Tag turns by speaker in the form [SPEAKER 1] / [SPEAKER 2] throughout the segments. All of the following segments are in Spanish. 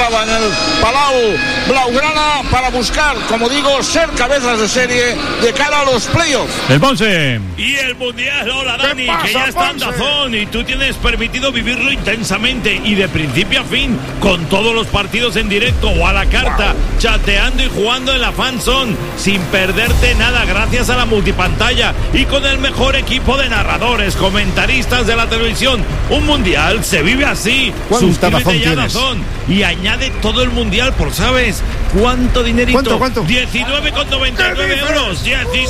[SPEAKER 1] temporada en el Palau Blaugrana para buscar, como digo, ser cabezas de serie de cara a los playoffs.
[SPEAKER 2] El Ponce.
[SPEAKER 3] Y el Mundial, hola Dani, que ya está en DAZN y tú tienes permitido vivirlo intensamente y de principio a fin, con todos los partidos en directo o a la carta, chateando y jugando en la Fan Zone, sin perderte nada gracias a la multipantalla y con el mejor equipo de narradores, comentaristas de la televisión. Un Mundial se vive así. Suscríbete ya a DAZN y añade todo el Mundial por, ¿sabes cuánto dinerito?
[SPEAKER 4] ¿Cuánto?
[SPEAKER 3] 19,99 euros.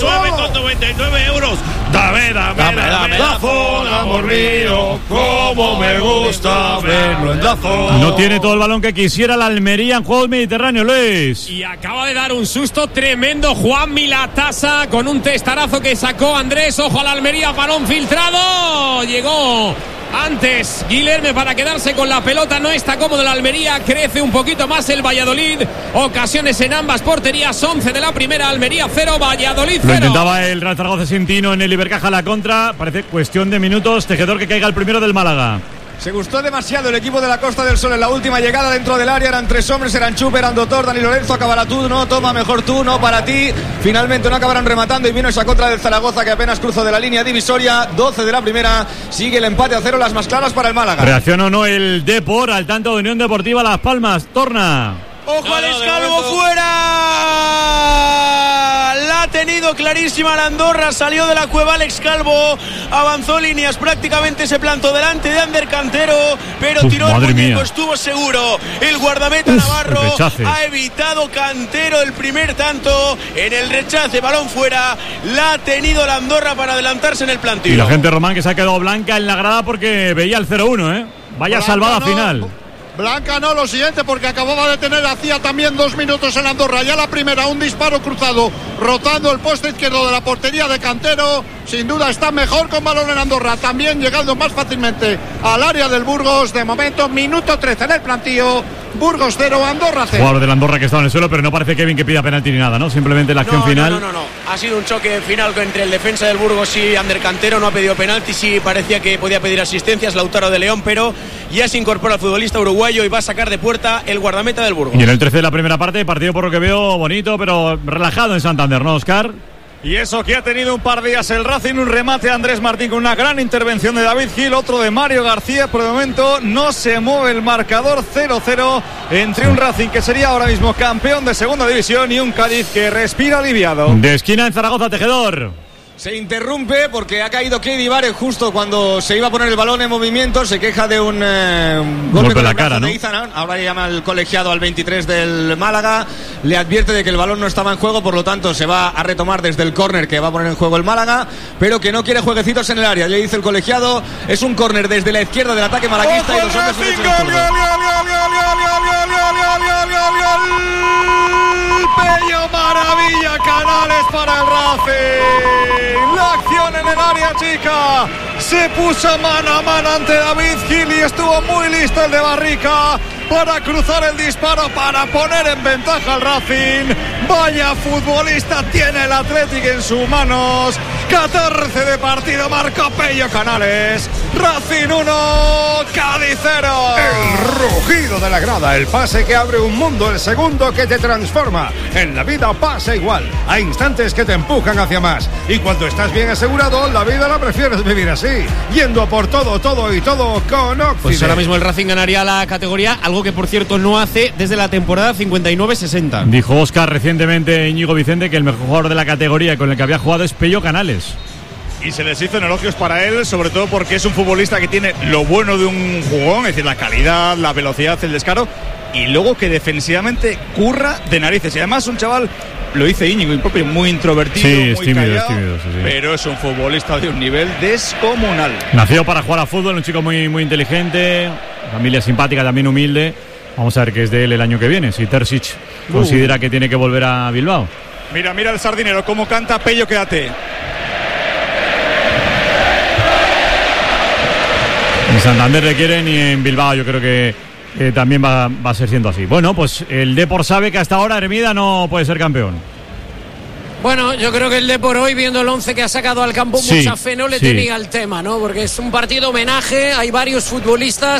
[SPEAKER 3] 19,99 euros. Dame.
[SPEAKER 4] DAZN, amor mío, cómo me gusta verlo en DAZN.
[SPEAKER 2] No tiene todo el balón que quisiera la Almería en juego mediterráneo, Luis.
[SPEAKER 5] Y acaba de dar un susto tremendo Juan Milatasa con un testarazo que sacó Andrés. Ojo a la Almería, balón filtrado. Llegó antes Guilherme para quedarse con la pelota. No está cómodo la Almería. Crece un poquito más el Valladolid. Ocasiones en ambas porterías. 11 de la primera. Almería 0, Valladolid 0.
[SPEAKER 2] Lo intentaba el Real Zaragoza sin Tino en el Ibercaja la contra. Parece cuestión de minutos. Tejedor que caiga el primero del Málaga.
[SPEAKER 4] Se gustó demasiado el equipo de la Costa del Sol en la última llegada dentro del área. Eran tres hombres, eran Chuper, eran Doctor, Dani Lorenzo. Acabará tú, no, toma mejor tú, no para ti. Finalmente no acabaron rematando y vino esa contra del Zaragoza que apenas cruzó de la línea divisoria. 12 de la primera, sigue el empate a 0, las más claras para el Málaga.
[SPEAKER 2] Reacciona o no el Depor al tanto de Unión Deportiva Las Palmas. Torna.
[SPEAKER 6] ¡Ojo al Escalvo, fuera! La ha tenido clarísima la Andorra, salió de la cueva Alex Calvo, avanzó líneas, prácticamente se plantó delante de Ander Cantero, pero tiró el muñeco, estuvo seguro. El guardameta Navarro ha evitado Cantero el primer tanto en el rechace, balón fuera. La ha tenido la Andorra para adelantarse en el plantío.
[SPEAKER 2] Y la gente Román que se ha quedado blanca en la grada porque veía el 0-1, Vaya salvada final.
[SPEAKER 7] Blanca no, lo siguiente, porque acababa de tener hacía también 2 minutos en Andorra. Ya la primera, un disparo cruzado, rotando el poste izquierdo de la portería de Cantero. Sin duda está mejor con balón en Andorra, también llegando más fácilmente al área del Burgos. De momento, minuto 13 en el plantío. Burgos 0, Andorra 0.
[SPEAKER 2] Jugador de la Andorra que estaba en el suelo, pero no parece Kevin que pida penalti ni nada, ¿no? Simplemente la acción final.
[SPEAKER 6] No. Ha sido un choque final entre el defensa del Burgos y Ander Cantero. No ha pedido penalti, sí parecía que podía pedir asistencias Lautaro de León, pero ya se incorpora el futbolista uruguayo y va a sacar de puerta el guardameta del Burgos.
[SPEAKER 2] Y en el 13 de la primera parte, partido por lo que veo bonito, pero relajado en Santander, ¿no, Oscar?
[SPEAKER 8] Y eso que ha tenido un par de días el Racing, un remate de Andrés Martín con una gran intervención de David Gil, otro de Mario García. Por el momento no se mueve el marcador, 0-0 entre un Racing que sería ahora mismo campeón de segunda división y un Cádiz que respira aliviado.
[SPEAKER 2] De esquina en Zaragoza, Tejedor.
[SPEAKER 4] Se interrumpe porque ha caído Keidi Vare justo cuando se iba a poner el balón en movimiento. Se queja de un golpe
[SPEAKER 2] en la cara, ¿no?
[SPEAKER 4] de Izan. Ahora llama al colegiado al 23 del Málaga. Le advierte de que el balón no estaba en juego, por lo tanto se va a retomar desde el córner que va a poner en juego el Málaga, pero que no quiere jueguecitos en el área. Le dice el colegiado, es un córner desde la izquierda del ataque malaguista. Y los hombres
[SPEAKER 8] Pello, maravilla, Canales para el Racing. La acción en el área chica. Se puso mano a mano ante David Gil y estuvo muy listo el de Barrica para cruzar el disparo, para poner en ventaja al Racing. Vaya futbolista tiene el Athletic en sus manos. 14 de partido, marca Pello Canales. Racing 1, Cádiz 0.
[SPEAKER 9] El rugido de la grada, el pase que abre un mundo, el segundo que te transforma. En la vida pasa igual, hay instantes que te empujan hacia más. Y cuando estás bien asegurado, la vida la prefieres vivir así, yendo por todo y todo con Occident.
[SPEAKER 5] Pues ahora mismo el Racing ganaría la categoría, algo que por cierto no hace desde la temporada 59-60.
[SPEAKER 2] Dijo Óscar recientemente, Íñigo Vicente, que el mejor jugador de la categoría con el que había jugado es Pello Canales.
[SPEAKER 8] Y se les hizo en elogios para él, sobre todo porque es un futbolista que tiene lo bueno de un jugón, es decir, la calidad, la velocidad, el descaro, y luego que defensivamente curra de narices. Y además un chaval, lo dice Íñigo, muy introvertido,
[SPEAKER 2] sí,
[SPEAKER 8] muy
[SPEAKER 2] tímido,
[SPEAKER 8] callado,
[SPEAKER 2] sí.
[SPEAKER 8] pero es un futbolista de un nivel descomunal.
[SPEAKER 2] Nació para jugar a fútbol, un chico muy inteligente, familia simpática, también humilde. Vamos a ver qué es de él el año que viene, si Terzic considera que tiene que volver a Bilbao.
[SPEAKER 8] Mira el sardinero, cómo canta Pello, quédate.
[SPEAKER 2] En Santander le quieren y en Bilbao yo creo que también va a ser siendo así. Bueno, pues el Depor sabe que hasta ahora Hermida no puede ser campeón.
[SPEAKER 5] Bueno, yo creo que el Depor hoy, viendo el 11 que ha sacado al campo, mucha fe no le tenía al tema, ¿no? Porque es un partido homenaje, hay varios futbolistas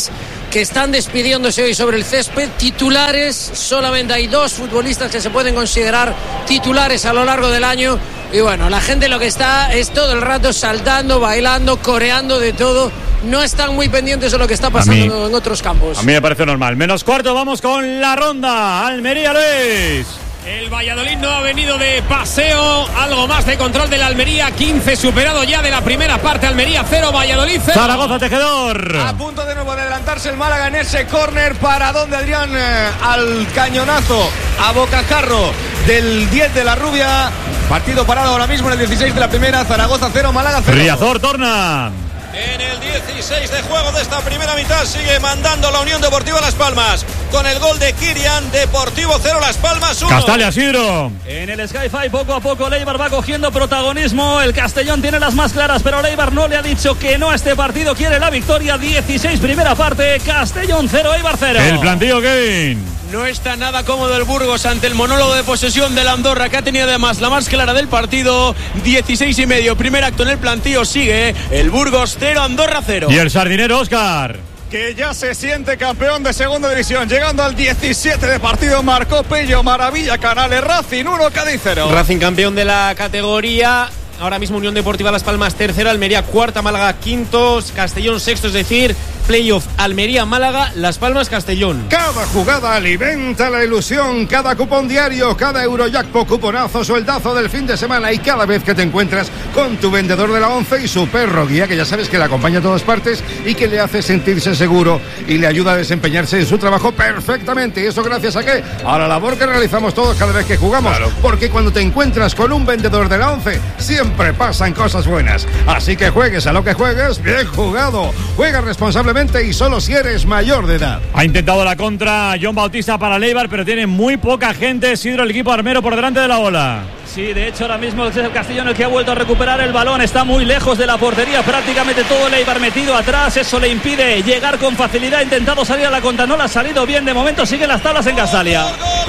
[SPEAKER 10] que están despidiéndose hoy sobre el césped. Titulares, solamente hay 2 futbolistas que se pueden considerar titulares a lo largo del año. Y bueno, la gente lo que está es todo el rato saltando, bailando, coreando de todo. No están muy pendientes de lo que está pasando en otros campos.
[SPEAKER 2] A mí me parece normal. Menos cuarto, vamos con la ronda. Almería, Luis.
[SPEAKER 5] El Valladolid no ha venido de paseo, algo más de control de la Almería. 15 superado ya de la primera parte. Almería 0, Valladolid 0.
[SPEAKER 2] Zaragoza, Tejedor.
[SPEAKER 4] A punto de nuevo de adelantarse el Málaga en ese córner. Para donde Adrián, al cañonazo a bocajarro del 10 de la Rubia. Partido parado ahora mismo en el 16 de la primera. Zaragoza 0, Málaga 0.
[SPEAKER 2] Riazor torna.
[SPEAKER 6] En el 16 de juego de esta primera mitad sigue mandando la Unión Deportiva Las Palmas con el gol de Kirian. Deportivo 0, Las Palmas 1.
[SPEAKER 2] Castalia, Sidro.
[SPEAKER 11] En el Sky-Fi poco a poco Leibar va cogiendo protagonismo. El Castellón tiene las más claras, pero Leibar no le ha dicho que no a este partido. Quiere la victoria. 16 primera parte. Castellón 0, Eibar 0.
[SPEAKER 2] El plantillo, Kevin.
[SPEAKER 6] No está nada cómodo el Burgos ante el monólogo de posesión del Andorra, que ha tenido además la más clara del partido. 16,5. Primer acto en el plantío. Sigue el Burgos 0, Andorra 0.
[SPEAKER 2] Y el sardinero, Óscar.
[SPEAKER 8] Que ya se siente campeón de segunda división. Llegando al 17 de partido, marcó Pello Maravilla Canales. Racing 1, Cádiz 0.
[SPEAKER 12] Racing campeón de la categoría. Ahora mismo Unión Deportiva Las Palmas tercero, Almería cuarta, Málaga quintos, Castellón sexto, es decir, playoff Almería, Málaga, Las Palmas, Castellón.
[SPEAKER 9] Cada jugada alimenta la ilusión, cada cupón diario, cada Eurojackpot, cuponazo, sueldazo del fin de semana y cada vez que te encuentras con tu vendedor de la 11 y su perro guía, que ya sabes que le acompaña a todas partes y que le hace sentirse seguro y le ayuda a desempeñarse en su trabajo perfectamente. ¿Y eso gracias a qué? A la labor que realizamos todos cada vez que jugamos. Claro. Porque cuando te encuentras con un vendedor de la 11, siempre pasan cosas buenas. Así que juegues a lo que juegues, bien jugado. Juega responsablemente y solo si eres mayor de edad.
[SPEAKER 2] Ha intentado la contra John Bautista para Leibar, pero tiene muy poca gente. Sidro, el equipo armero por delante de la ola.
[SPEAKER 11] Sí, de hecho ahora mismo es el Castellón el que ha vuelto a recuperar el balón. Está muy lejos de la portería, prácticamente todo el Eibar metido atrás. Eso le impide llegar con facilidad. Ha intentado salir a la contra, no le ha salido bien. De momento siguen las tablas en Castalia.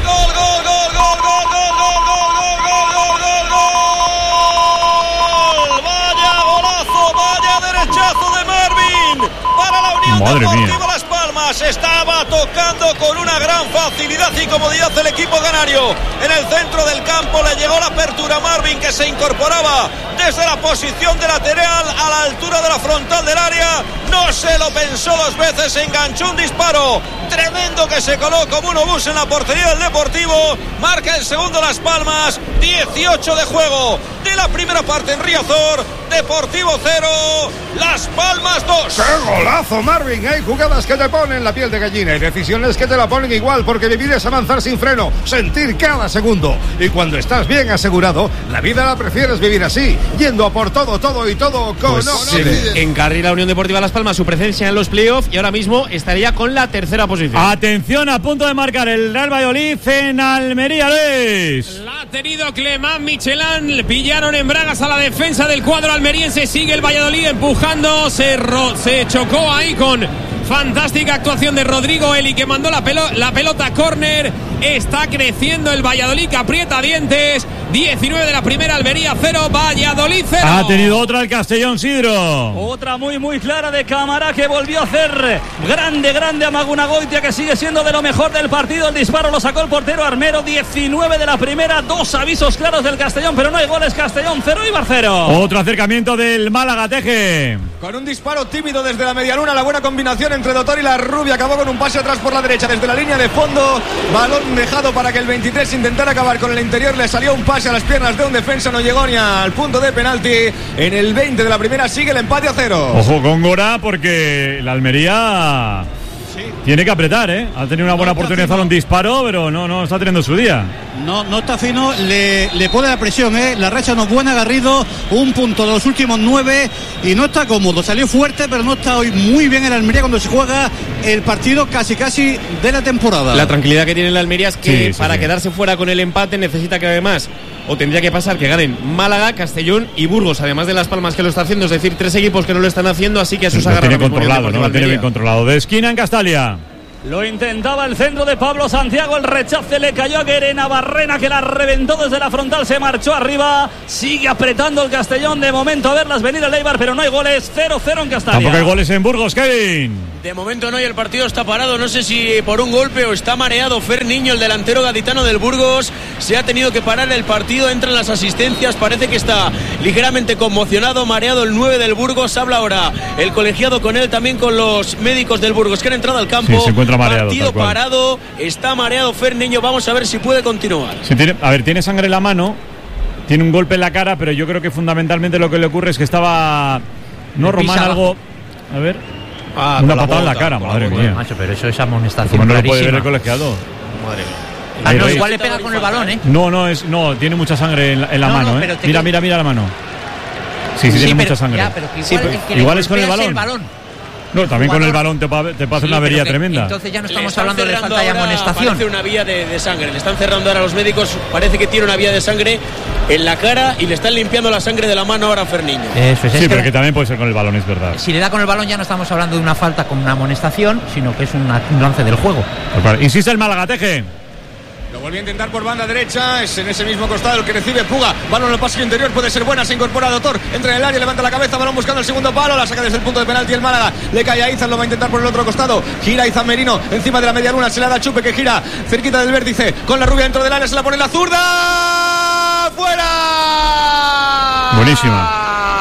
[SPEAKER 6] Derechazo de Marvin para la Unión Deportiva Las Palmas. Estaba tocando con una gran facilidad y comodidad el equipo canario. En el centro del campo le llegó la apertura a Marvin, que se incorporaba desde la posición de lateral a la altura de la frontal del área. No se lo pensó 2 veces, enganchó un disparo tremendo que se coló como un obús en la portería del Deportivo. Marca el segundo Las Palmas. 18 de juego de la primera parte en Riazor. Deportivo 0, Las Palmas 2.
[SPEAKER 9] ¡Qué golazo, Marvin! Hay jugadas que te ponen la piel de gallina y decisiones que te la ponen igual, porque vivir es avanzar sin freno, sentir cada segundo. Y cuando estás bien asegurado, la vida la prefieres vivir así, yendo a por todo y todo con...
[SPEAKER 12] Pues encarrila Unión Deportiva Las Palmas su presencia en los playoffs y ahora mismo estaría con la tercera posición.
[SPEAKER 2] Atención, a punto de marcar el Real Valladolid en Almería, Luis.
[SPEAKER 5] La ha tenido Clemán Michelán. Le pillaron en bragas a la defensa del cuadro almeriense. Sigue el Valladolid empujando. Se chocó ahí con fantástica actuación de Rodrigo Eli, que mandó la pelota a córner. Está creciendo el Valladolid, que aprieta dientes. 19 de la primera, Almería 0, Valladolid 0.
[SPEAKER 2] Ha tenido otra el Castellón, Sidro.
[SPEAKER 11] Otra muy clara de Camará, que volvió a hacer grande a Magunagoitia, que sigue siendo de lo mejor del partido. El disparo lo sacó el portero armero. 19 de la primera, 2 avisos claros del Castellón, pero no hay goles. Castellón 0, Eibar 0.
[SPEAKER 2] Otro acercamiento del Málaga, Teje.
[SPEAKER 4] Con un disparo tímido desde la medialuna, la buena combinación entre Dotor y la Rubia. Acabó con un pase atrás por la derecha desde la línea de fondo. Balón dejado para que el 23 intentara acabar con el interior. Le salió un pase a las piernas de un defensa, no llegó ni al punto de penalti. En el 20 de la primera sigue el empate a 0.
[SPEAKER 2] Ojo con Gora, porque la Almería tiene que apretar, ¿eh? Ha tenido una buena oportunidad de hacer un disparo, pero no está teniendo su día.
[SPEAKER 13] No está fino, le pone la presión, ¿eh? La racha no es buena, Garrido, 1 punto de los últimos 9 y no está cómodo. Salió fuerte, pero no está hoy muy bien en Almería cuando se juega el partido casi de la temporada.
[SPEAKER 12] La tranquilidad que tiene la Almería es que para quedarse fuera con el empate necesita que además, o tendría que pasar, que ganen Málaga, Castellón y Burgos, además de Las Palmas, que lo está haciendo, es decir, 3 equipos que no lo están haciendo, así que eso se agarra.
[SPEAKER 2] Lo tiene controlado, ¿no? Lo tiene bien controlado. De esquina en Castalia.
[SPEAKER 11] Lo intentaba el centro de Pablo Santiago, el rechace le cayó a Guerena Barrena, que la reventó desde la frontal, se marchó arriba, sigue apretando el Castellón, de momento a verlas venir el Eibar, pero no hay goles, 0-0 en Castalia.
[SPEAKER 2] Tampoco hay goles en Burgos, Kevin.
[SPEAKER 6] De momento no, y el partido está parado, no sé si por un golpe o está mareado Fer Niño, el delantero gaditano del Burgos, se ha tenido que parar el partido, entran las asistencias, parece que está ligeramente conmocionado, mareado el 9 del Burgos, habla ahora el colegiado con él, también con los médicos del Burgos que han entrado al campo.
[SPEAKER 2] Sí, se encuentra mareado,
[SPEAKER 6] partido parado, está mareado Fer Niño, vamos a ver si puede continuar.
[SPEAKER 2] Sí, tiene sangre en la mano, tiene un golpe en la cara, pero yo creo que fundamentalmente lo que le ocurre es que estaba, no Román, algo, a ver, una patada en la cara, madre mía.
[SPEAKER 14] Macho, pero eso es amonestación.
[SPEAKER 2] Como no lo puede ver el colegiado.
[SPEAKER 6] Madre mía.
[SPEAKER 14] No, igual le pega con el balón, ¿eh?
[SPEAKER 2] No, tiene mucha sangre en la mano, ¿eh? Mira la mano. Sí, tiene mucha sangre.
[SPEAKER 14] Ya, pero
[SPEAKER 2] igual es con el balón. No, también con el balón te puede hacer una avería tremenda.
[SPEAKER 14] Entonces ya no estamos hablando de falta de amonestación.
[SPEAKER 6] Parece una vía de sangre. Le están cerrando ahora a los médicos. Parece que tiene una vía de sangre en la cara y le están limpiando la sangre de la mano ahora a Ferniño.
[SPEAKER 2] Sí, pero que también puede ser con el balón, es verdad.
[SPEAKER 14] Si le da con el balón ya no estamos hablando de una falta con una amonestación, sino que es un lance del juego.
[SPEAKER 2] Insiste el Málaga, Teje.
[SPEAKER 4] Lo volvió a intentar por banda derecha, es en ese mismo costado el que recibe Puga, balón en el pasillo interior, puede ser buena, se incorpora Doctor, entra en el área, levanta la cabeza, balón buscando el segundo palo, la saca desde el punto de penalti el Málaga, le cae a Izan, lo va a intentar por el otro costado, gira Izan Merino, encima de la media luna, se la da Chupe que gira, cerquita del vértice, con la rubia dentro del área, se la pone la zurda, ¡fuera!
[SPEAKER 2] Buenísima.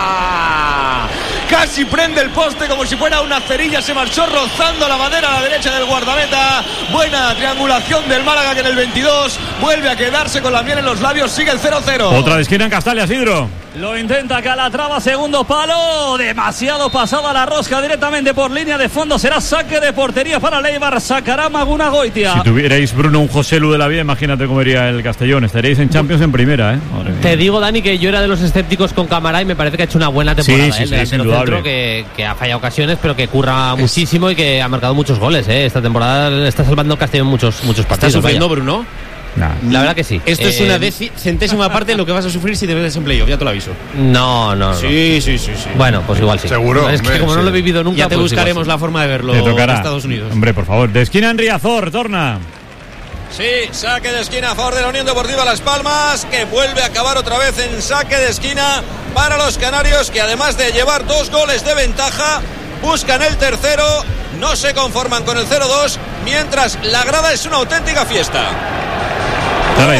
[SPEAKER 4] Casi prende el poste como si fuera una cerilla, se marchó rozando la madera a la derecha del guardameta. Buena triangulación del Málaga, que en el 22 vuelve a quedarse con la miel en los labios, sigue el 0-0.
[SPEAKER 2] Otra de esquina en Castalia, Sidro.
[SPEAKER 11] Lo intenta Calatrava, segundo palo, demasiado pasada la rosca directamente por línea de fondo, será saque de portería para Leibar, sacará Maguna Goitia.
[SPEAKER 2] Si tuvierais, Bruno, un José Lu de la vida, imagínate cómo iría el Castellón, estaríais en Champions en primera, ¿eh?
[SPEAKER 12] Te digo, Dani, que yo era de los escépticos con Camará y me parece que ha hecho una buena temporada.
[SPEAKER 2] Sí, sin
[SPEAKER 12] centro que ha fallado ocasiones, pero que curra muchísimo y que ha marcado muchos goles, ¿eh? Esta temporada está salvando el Castellón muchos partidos.
[SPEAKER 6] ¿Está sufriendo, Bruno?
[SPEAKER 12] La verdad que sí.
[SPEAKER 6] Esto es una centésima parte de lo que vas a sufrir si te metes en playoff, ya te lo aviso.
[SPEAKER 12] No.
[SPEAKER 6] Sí.
[SPEAKER 12] Bueno, pues igual sí.
[SPEAKER 9] Seguro.
[SPEAKER 12] Es que como no lo he vivido nunca,
[SPEAKER 6] ya te
[SPEAKER 12] pues
[SPEAKER 6] buscaremos la forma de verlo
[SPEAKER 2] en
[SPEAKER 6] Estados Unidos.
[SPEAKER 2] Hombre, por favor. De esquina en Riazor, torna.
[SPEAKER 8] Sí, saque de esquina a favor de la Unión Deportiva Las Palmas, que vuelve a acabar otra vez en saque de esquina para los canarios, que además de llevar 2 goles de ventaja, buscan el tercero, no se conforman con el 0-2, mientras la grada es una auténtica fiesta.
[SPEAKER 11] La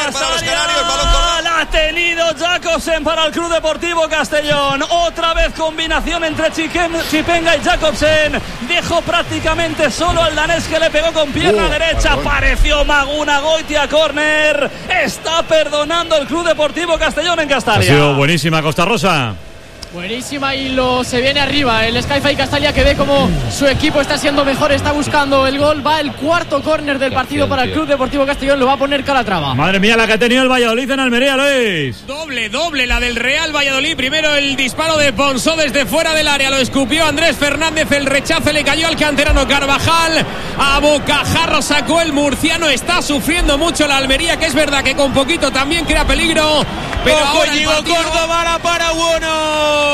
[SPEAKER 11] ha tenido Jacobsen para el Club Deportivo Castellón. Otra vez combinación entre Chipenga y Jacobsen. Dejó prácticamente solo al danés, que le pegó con pierna derecha. Perdón. Apareció Maguna Goitia, córner. Está perdonando el Club Deportivo Castellón en Castalia.
[SPEAKER 2] Ha sido buenísima, Costa Rosa.
[SPEAKER 15] Buenísima, y se viene arriba el Sky-Fi Castalia, que ve como su equipo está siendo mejor, está buscando el gol. Va el cuarto córner del partido para el Club Deportivo Castellón, lo va a poner Calatrava.
[SPEAKER 2] Madre mía, la que ha tenido el Valladolid en Almería, Luis.
[SPEAKER 5] Doble la del Real Valladolid. Primero el disparo de Ponsó desde fuera del área, lo escupió Andrés Fernández, el rechace le cayó al canterano Carvajal. A bocajarro sacó el murciano. Está sufriendo mucho la Almería, que es verdad que con poquito también crea peligro, pero
[SPEAKER 6] ojo,
[SPEAKER 5] ahora
[SPEAKER 6] llegó Córdoba, la para Bueno.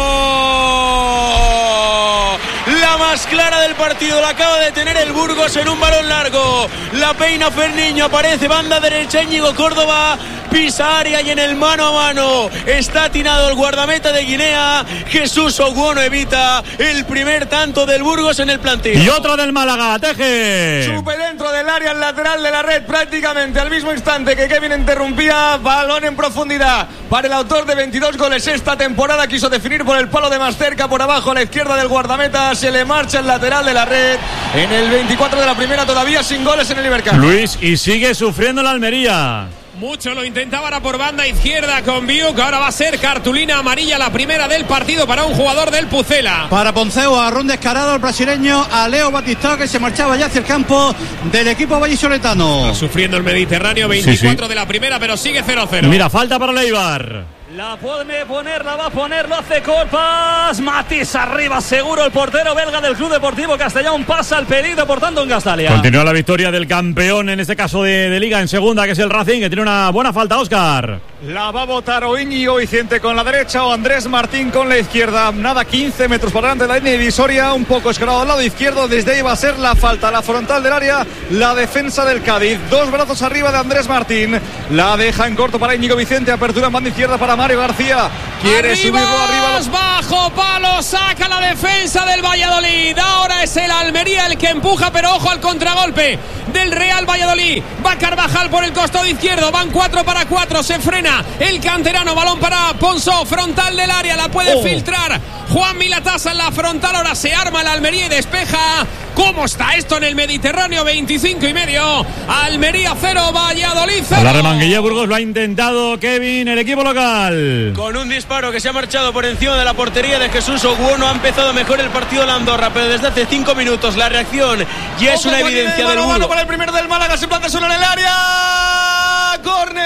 [SPEAKER 6] La más clara del partido la acaba de tener el Burgos en un balón largo. La peina Ferniño, aparece banda derecha, Íñigo Córdoba pisa área y en el mano a mano está atinado el guardameta de Guinea. Jesús Oguono evita el primer tanto del Burgos en el plantel.
[SPEAKER 2] Y otro del Málaga, Teje.
[SPEAKER 4] Chupe dentro del área, el lateral de la red, prácticamente al mismo instante que Kevin interrumpía. Balón en profundidad para el autor de 22 goles esta temporada. Quiso definir por el palo de más cerca, por abajo a la izquierda del guardameta. Se le marcha el lateral de la red en el 24 de la primera, todavía sin goles en el Ibercaja.
[SPEAKER 2] Luis, y sigue sufriendo la Almería.
[SPEAKER 5] Mucho lo intentaba ahora por banda izquierda con Biuk. Ahora va a ser cartulina amarilla, la primera del partido para un jugador del Pucela.
[SPEAKER 13] Para Ponceo, a un descarado el brasileño, a Leo Batistao, que se marchaba ya hacia el campo del equipo vallisoletano.
[SPEAKER 5] Está sufriendo el Mediterráneo, 24 de la primera, pero sigue 0-0.
[SPEAKER 2] Mira, falta para Leibar.
[SPEAKER 11] La puede poner, la va a poner, lo hace Corpas. Matís arriba, seguro el portero belga del Club Deportivo Castellón. Pasa el pedido, por tanto, en Castalia.
[SPEAKER 2] Continúa la victoria del campeón, en este caso de Liga en segunda, que es el Racing, que tiene una buena falta, Óscar.
[SPEAKER 8] La va a votar o Íñigo Vicente con la derecha o Andrés Martín con la izquierda. Nada, 15 metros por delante de la línea divisoria, un poco escorado al lado izquierdo. Desde ahí va a ser la falta, la frontal del área, la defensa del Cádiz. 2 brazos arriba de Andrés Martín. La deja en corto para Íñigo Vicente. Apertura en banda izquierda para Mario García. Quiere subirlo arriba.
[SPEAKER 5] Bajo palo, saca la defensa del Valladolid. Ahora es el Almería el que empuja, pero ojo al contragolpe del Real Valladolid. Va Carvajal por el costado izquierdo. Van 4 para 4. Se frena el canterano. Balón para Ponsó. Frontal del área. La puede filtrar Juan Milatasa en la frontal. Ahora se arma el Almería y despeja. ¿Cómo está esto en el Mediterráneo? 25,5. Almería 0, Valladolid 0.
[SPEAKER 2] La remanguilla Burgos lo ha intentado Kevin, el equipo local.
[SPEAKER 6] Con un disparo que se ha marchado por encima de la portería de Jesús Oguono. Ha empezado mejor el partido en Andorra, pero desde hace 5 minutos la reacción ya es una evidencia del Burgos.
[SPEAKER 4] Para el primero del Málaga, se planta solo en el área.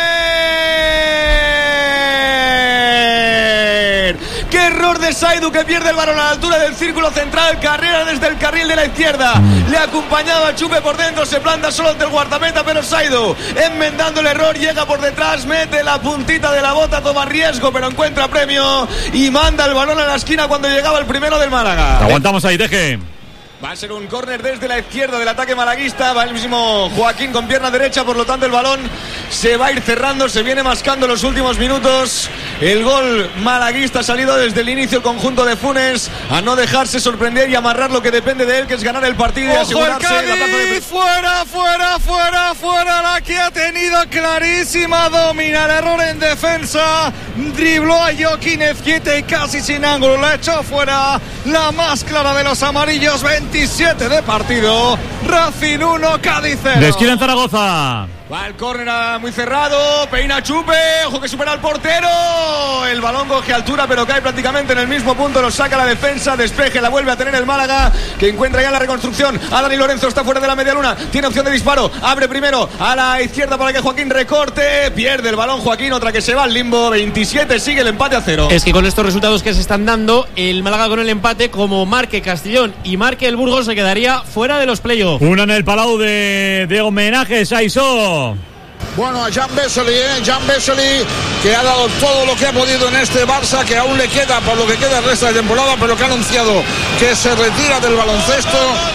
[SPEAKER 4] ¡Córner! ¡Qué error de Saidu, que pierde el balón a la altura del círculo central! Carrera desde el carril de la izquierda. Le ha acompañado a Chupe por dentro. Se planta solo ante el guardameta, pero Saidu, enmendando el error, llega por detrás, mete la puntita de la bota, toma riesgo, pero encuentra premio y manda el balón a la esquina cuando llegaba el primero del Málaga.
[SPEAKER 2] Aguantamos ahí, Deje.
[SPEAKER 4] Va a ser un córner desde la izquierda del ataque malaguista. Va el mismo Joaquín con pierna derecha, por lo tanto el balón se va a ir cerrando, se viene mascando en los últimos minutos. El gol malaguista ha salido desde el inicio, el conjunto de Funes, a no dejarse sorprender y amarrar lo que depende de él, que es ganar el partido y asegurarse la plaza de...
[SPEAKER 8] Fuera, la que ha tenido clarísima, domina el error en defensa, dribló a Joaquín Ezquieta y casi sin ángulo la echó fuera. La más clara de los amarillos. 27 de partido. Racing 1, Cádiz 0.
[SPEAKER 2] De esquina en Zaragoza.
[SPEAKER 4] Va el córner muy cerrado, peina Chupe, ojo que supera al portero. El balón coge altura, pero cae prácticamente en el mismo punto. Lo saca la defensa, despeje, la vuelve a tener el Málaga, que encuentra ya la reconstrucción. A Dani Lorenzo, está fuera de la media luna, tiene opción de disparo, abre primero a la izquierda para que Joaquín recorte. Pierde el balón Joaquín, otra que se va al limbo. 27, sigue el empate a 0.
[SPEAKER 12] Es que con estos resultados que se están dando, el Málaga con el empate, como marque Castellón y marque el Burgos, se quedaría fuera de los playoffs.
[SPEAKER 2] Una en el Palau de homenajes a Isó.
[SPEAKER 1] Bueno, a Jan Vesely, que ha dado todo lo que ha podido en este Barça, que aún le queda por lo que queda el resto de temporada, pero que ha anunciado que se retira del baloncesto.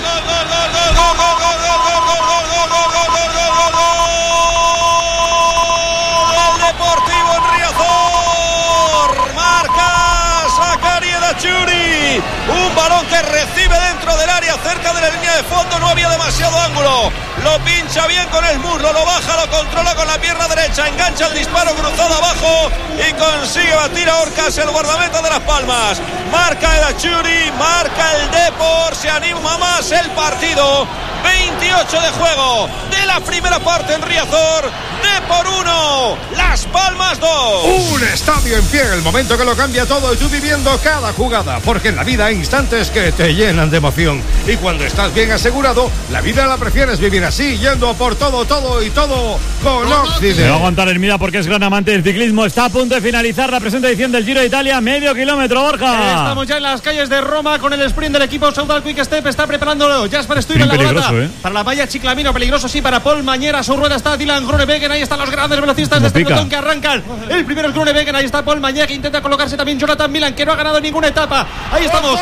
[SPEAKER 8] Deportivo en Riazor, marca Sakari Edachuri, un balón que recibe dentro del área, cerca de la línea de fondo, no había demasiado ángulo, lo pincha bien con el muslo, lo baja, lo controla con la pierna derecha, engancha el disparo cruzado abajo y consigue batir a Orcas, el guardameta de Las Palmas. Marca Edachuri, marca el Depor, se anima más el partido. 28 de juego de la primera parte en Riazor. Depor 1, Las Palmas 2.
[SPEAKER 9] Un estadio en pie, el momento que lo cambia todo y tú viviendo cada jugada, porque en la vida hay instantes que te llenan de emoción y cuando estás bien asegurado, la vida la prefieres vivir así, yendo por todo con Occident.
[SPEAKER 2] Se va a aguantar Hermida porque es gran amante del ciclismo. Está a punto de finalizar la presente edición del Giro de Italia, medio kilómetro, Borja.
[SPEAKER 12] Estamos ya en las calles de Roma con el sprint del equipo Soudal Quick Step. Está preparándolo Jasper Stuyven en la golata para la valla Chiclamino, peligroso sí para Paul Mañera. A su rueda está Dylan Groenewegen. Ahí están los grandes velocistas de este pelotón que arrancan. El primero es Groenewegen, ahí está Paul Mañera, que intenta colocarse también Jonathan Milan, que no ha ganado ninguna etapa. Ahí estamos.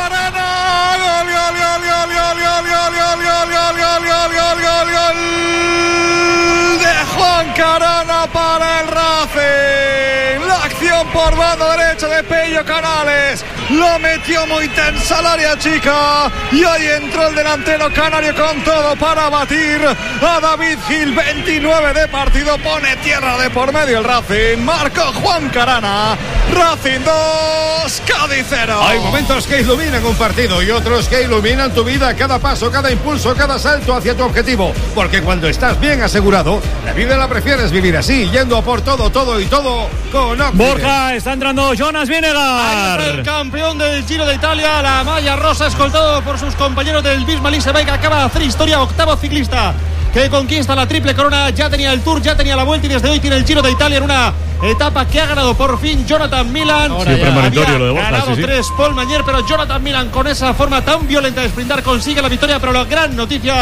[SPEAKER 8] De Juan Carana para el Racing. La acción por banda derecha de Pello Canales. Lo metió muy tensa al área chica. Y ahí entró el delantero canario con todo para batir a David Gil. 29 de partido. Pone tierra de por medio el Racing. Marcó Juan Carana. Racing 2, Cádiz 0.
[SPEAKER 9] Hay momentos que iluminan un partido y otros que iluminan tu vida. Cada paso, cada impulso, cada salto hacia tu objetivo. Porque cuando estás bien asegurado, la vida la prefieres vivir así, yendo por todo con Occident.
[SPEAKER 2] Borja, está entrando Jonas Vinegar.
[SPEAKER 12] El campeón del Giro de Italia, la malla rosa, escoltado por sus compañeros del Bismarck Bike, acaba de hacer historia, octavo ciclista que conquista la triple corona. Ya tenía el Tour, ya tenía la Vuelta y desde hoy tiene el Giro de Italia en una etapa que ha ganado por fin Jonathan Milan. Había ganado 3 Paul Mañer, pero Jonathan Milan, con esa forma tan violenta de sprintar, consigue la victoria. Pero la gran noticia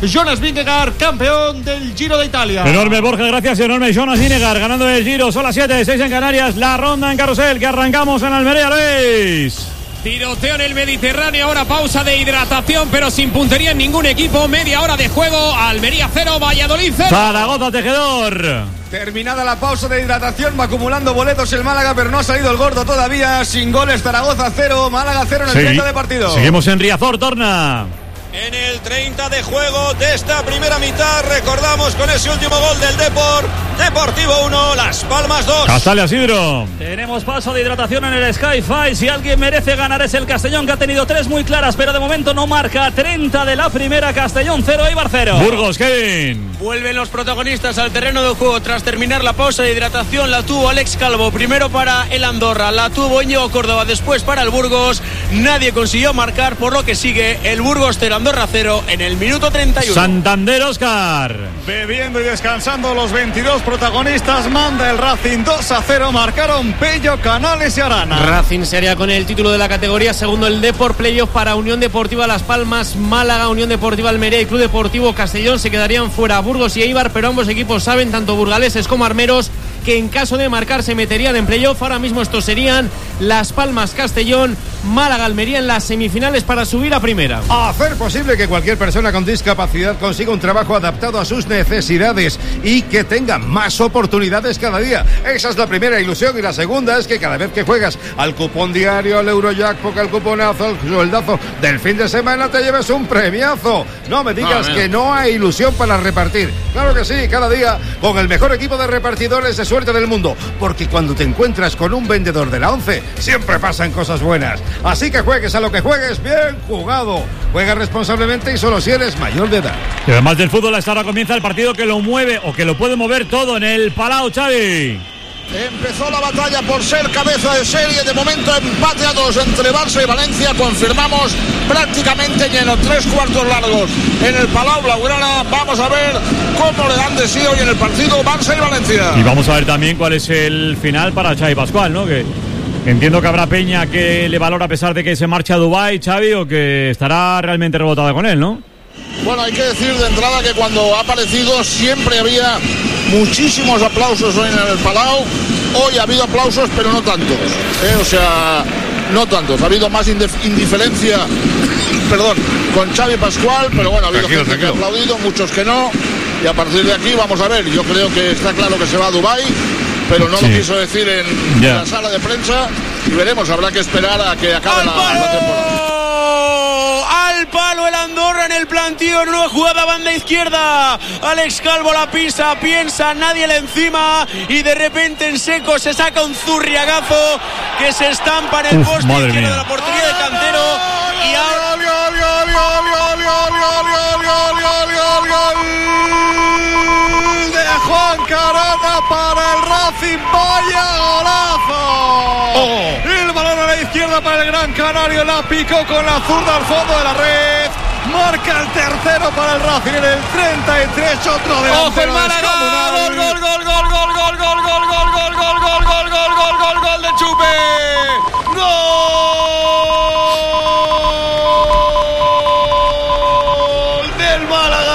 [SPEAKER 12] Jonas Vingegaard, campeón del Giro de Italia.
[SPEAKER 2] Enorme Borja, gracias, enorme Jonas Vingegaard ganando el Giro. Son las 7, 6 en Canarias, la ronda en carrusel que arrancamos en Almería, Luis.
[SPEAKER 5] Tiroteo en el Mediterráneo, ahora pausa de hidratación, pero sin puntería en ningún equipo. Media hora de juego, Almería 0, Valladolid 0.
[SPEAKER 2] Zaragoza, Tejedor.
[SPEAKER 4] Terminada la pausa de hidratación, va acumulando boletos el Málaga, pero no ha salido el gordo todavía. Sin goles, Zaragoza 0, Málaga 0 en el 30 de partido.
[SPEAKER 2] Seguimos en Riazor, Torna.
[SPEAKER 6] En el 30 de juego de esta primera mitad, recordamos con ese último gol del Deportivo 1, Las Palmas 2.
[SPEAKER 2] Castalia, Sidro.
[SPEAKER 11] Tenemos paso de hidratación en el Sky-Fi. Si alguien merece ganar es el Castellón, que ha tenido 3 muy claras, pero de momento no marca. 30 de la primera, Castellón 0, Eibar 0.
[SPEAKER 2] Burgos, Kevin.
[SPEAKER 6] Vuelven los protagonistas al terreno de juego tras terminar la pausa de hidratación. La tuvo Alex Calvo, primero para el Andorra, la tuvo Íñigo Córdoba, después para el Burgos. Nadie consiguió marcar, por lo que sigue el Burgos 0, Andorra 0 en el minuto 31.
[SPEAKER 2] Santander, Óscar.
[SPEAKER 8] Bebiendo y descansando los 22 protagonistas, manda el Racing 2-0, marcaron Pello, Canales y Arana.
[SPEAKER 5] Racing sería con el título de la categoría, segundo el Depor, playoff para Unión Deportiva Las Palmas, Málaga, Unión Deportiva Almería y Club Deportivo Castellón. Se quedarían fuera Burgos y Eibar, pero ambos equipos saben, tanto burgaleses como armeros, que en caso de marcar se meterían en playoff. Ahora mismo estos serían Las Palmas, Castellón, Málaga, Almería en las semifinales para subir a primera.
[SPEAKER 9] A hacer posible que cualquier persona con discapacidad consiga un trabajo adaptado a sus necesidades y que tenga más oportunidades cada día. Esa es la primera ilusión, y la segunda es que cada vez que juegas al cupón diario, al Eurojackpot, al cuponazo, al sueldazo del fin de semana, te lleves un premiazo. No me digas que no hay ilusión para repartir. Claro que sí, cada día con el mejor equipo de repartidores de suerte del mundo, porque cuando te encuentras con un vendedor de la 11 siempre pasan cosas buenas. Así que juegues a lo que juegues, bien jugado. Juega responsablemente y solo si eres mayor de edad.
[SPEAKER 2] Y además del fútbol, hasta ahora comienza el partido que lo mueve o que lo puede mover todo en el Palau, Xavi.
[SPEAKER 1] Empezó la batalla por ser cabeza de serie. De momento empate a 2 entre Barça y Valencia. Confirmamos prácticamente lleno, 3 cuartos largos en el Palau Blaugrana. Vamos a ver cómo le dan de sí hoy en el partido Barça y Valencia.
[SPEAKER 2] Y vamos a ver también cuál es el final para Xavi Pascual, ¿no? Que entiendo que habrá peña que le valora a pesar de que se marcha a Dubái, Xavi, o que estará realmente rebotada con él, ¿no?
[SPEAKER 1] Bueno, hay que decir de entrada que cuando ha aparecido siempre había muchísimos aplausos hoy en el Palau. Hoy ha habido aplausos, pero no tantos, o sea, no tantos. Ha habido más indiferencia, perdón, con Xavi Pascual, pero bueno, ha habido gente que ha aplaudido, muchos que no. Y a partir de aquí vamos a ver. Yo creo que está claro que se va a Dubái, pero no lo quiso decir en la sala de prensa. Y veremos, habrá que esperar a que acabe la temporada.
[SPEAKER 6] Al palo el Andorra en el plantío, nueva jugada banda izquierda. Alex Calvo la pisa, piensa, nadie le encima y de repente en seco se saca un zurriagazo que se estampa en el poste izquierdo de la portería de Cantero. Y ahora
[SPEAKER 8] de Juan Carana para el Racing, vaya golazo. El balón a la izquierda para el Gran Canario, la picó con la zurda al fondo de la red. Marca el tercero para el Racing en el 33, otro delantero.
[SPEAKER 6] ¡Ojo el Málaga! ¡Gol, gol, gol, gol, gol, gol, gol, gol, gol, gol, gol, gol, gol, gol, gol, gol, gol, gol de Chupe! ¡Gol del Málaga!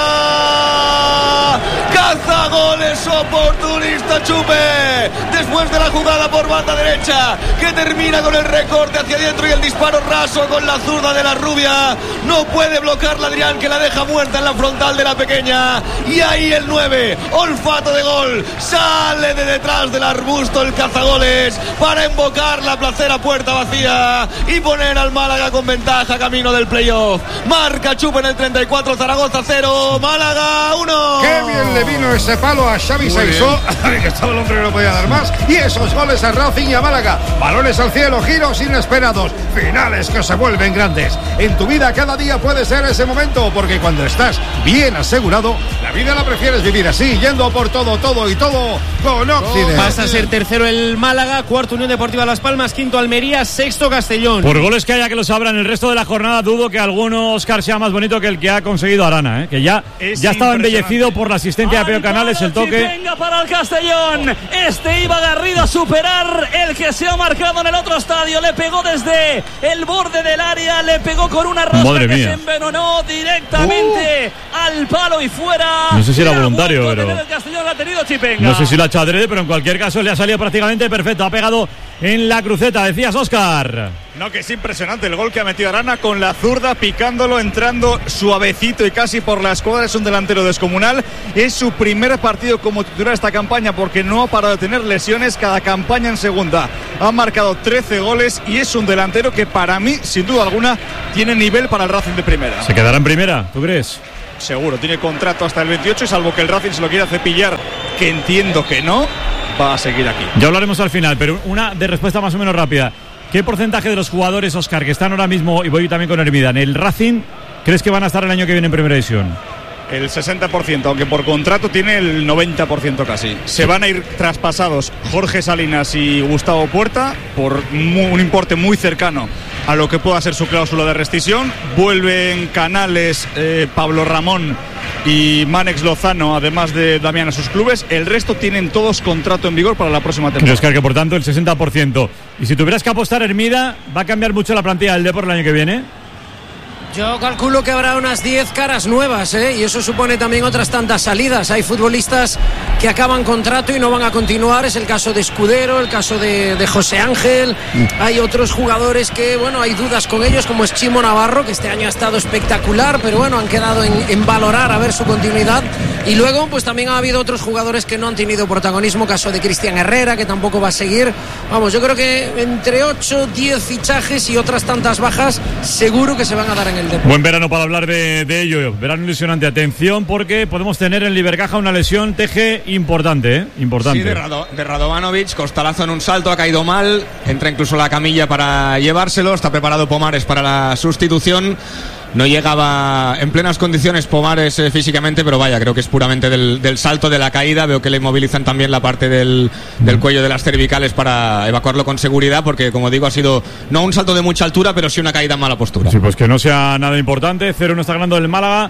[SPEAKER 6] ¡Cazagoles oportunista Chupe! Después de la jugada por banda derecha, que termina con el recorte hacia adentro y el disparo raso con la zurda de la rubia. No puede bloquearla Adrián, que la deja muerta en la frontal de la pequeña. Y ahí el 9, olfato de gol, sale de detrás del arbusto el cazagoles para invocar la placera puerta vacía y poner al Málaga con ventaja camino del playoff. Marca Chupe en el 34, Zaragoza 0, Málaga 1.
[SPEAKER 9] Qué bien le vino ese palo a Xavi Saissó, que estaba el hombre, no podía dar más. Y esos goles a Racing y a Málaga, balones al cielo, giros inesperados, finales que se vuelven grandes. En tu vida cada día puede ser ese momento, porque cuando estás bien asegurado, la vida la prefieres vivir así, yendo por todo y todo con Occident.
[SPEAKER 5] Pasa a ser tercero el Málaga, cuarto Unión Deportiva Las Palmas, quinto Almería, sexto Castellón.
[SPEAKER 2] Por goles que haya que los abran el resto de la jornada, dudo que alguno, Óscar, sea más bonito que el que ha conseguido Arana, que ya estaba embellecido por la asistencia de Peo Canales, el toque
[SPEAKER 11] Venga para el Castellón. Este iba Garrido a superar el que se ha marcado en el otro estadio. Le pegó desde el borde del área, le pegó con una rosca que se envenenó directamente al palo y fuera.
[SPEAKER 2] No sé si era voluntario, pero
[SPEAKER 11] el Castellón la ha tenido Chipenga.
[SPEAKER 2] no sé si lo ha hecho adrede, pero en cualquier caso le ha salido prácticamente perfecto. Ha pegado en la cruceta, decías, Óscar.
[SPEAKER 4] No, que es impresionante el gol que ha metido Arana con la zurda, picándolo, entrando suavecito y casi por la escuadra. Es un delantero descomunal. Es su primer partido como titular esta campaña porque no ha parado de tener lesiones cada campaña en segunda. Ha marcado 13 goles y es un delantero que para mí, sin duda alguna, tiene nivel para el Racing de primera.
[SPEAKER 2] ¿Se quedará en primera, tú crees?
[SPEAKER 4] Seguro, tiene contrato hasta el 28 y salvo que el Racing se lo quiera cepillar, que entiendo que no, va a seguir aquí.
[SPEAKER 2] Ya hablaremos al final, pero una de respuesta más o menos rápida. ¿Qué porcentaje de los jugadores, Óscar, que están ahora mismo, y voy también con Hermida, en el Racing, crees que van a estar el año que viene en primera división?
[SPEAKER 4] El 60%, aunque por contrato tiene el 90% casi. Se van a ir traspasados Jorge Salinas y Gustavo Puerta por un importe muy cercano a lo que pueda ser su cláusula de rescisión. Vuelven Canales, Pablo Ramón y Mánex Lozano, además de Damián, a sus clubes. El resto tienen todos contrato en vigor para la próxima temporada.
[SPEAKER 2] Oscar, que por tanto el 60%. Y si tuvieras que apostar, Hermida, ¿va a cambiar mucho la plantilla del Depor el año que viene?
[SPEAKER 10] Yo calculo que habrá unas 10 caras nuevas, y eso supone también otras tantas salidas. Hay futbolistas que acaban contrato y no van a continuar. Es el caso de Escudero, el caso de José Ángel. Hay otros jugadores que, bueno, hay dudas con ellos, como es Chimo Navarro, que este año ha estado espectacular, pero bueno, han quedado en valorar a ver su continuidad. Y luego, pues también ha habido otros jugadores que no han tenido protagonismo, caso de Cristian Herrera, que tampoco va a seguir. Vamos, yo creo que entre 8, 10 fichajes y otras tantas bajas, seguro que se van a dar en el Depor.
[SPEAKER 2] Buen verano para hablar de ello. Verano ilusionante. Atención, porque podemos tener en Libercaja una lesión, Teje, importante, importante.
[SPEAKER 16] Sí, de Radovanovic, costalazo en un salto, ha caído mal, entra incluso la camilla para llevárselo, está preparado Pomares para la sustitución. No llegaba en plenas condiciones Pomares físicamente, pero vaya, creo que es puramente del salto, de la caída. Veo que le inmovilizan también la parte del cuello de las cervicales para evacuarlo con seguridad, porque como digo, ha sido no un salto de mucha altura, pero sí una caída en mala postura.
[SPEAKER 2] Sí, pues que no sea nada importante. 0-1 está ganando el Málaga.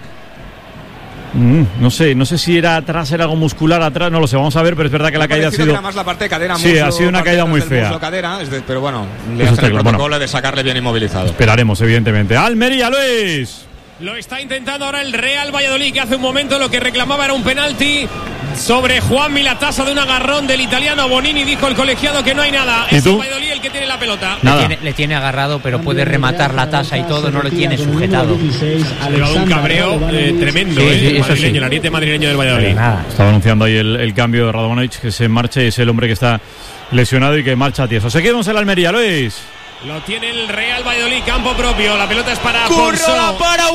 [SPEAKER 2] No sé si era atrás, era algo muscular atrás, no lo sé, vamos a ver, pero es verdad que la caída ha sido...
[SPEAKER 16] Era más la parte de cadera,
[SPEAKER 2] muslo, sí, ha sido una caída muy fea.
[SPEAKER 16] Muslo, cadera, pero bueno, le hacen el protocolo de sacarle bien inmovilizado.
[SPEAKER 2] Esperaremos, evidentemente. Almería, Luis.
[SPEAKER 5] Lo está intentando ahora el Real Valladolid, que hace un momento lo que reclamaba era un penalti sobre Juan Milatasa de un agarrón del italiano Bonini. Dijo el colegiado que no hay nada. Es el Valladolid el que tiene la pelota.
[SPEAKER 14] Le tiene agarrado, pero puede rematar la tasa y todo, no le tiene sujetado.
[SPEAKER 5] Ha llevado un cabreo tremendo, el ariete madrileño del Valladolid.
[SPEAKER 2] Estaba anunciando ahí el cambio de Radovanovic, que se marcha y es el hombre que está lesionado y que marcha a tieso. Seguimos en la Almería, Luis.
[SPEAKER 5] Lo tiene el Real Valladolid, campo propio. La pelota es para
[SPEAKER 6] Currola para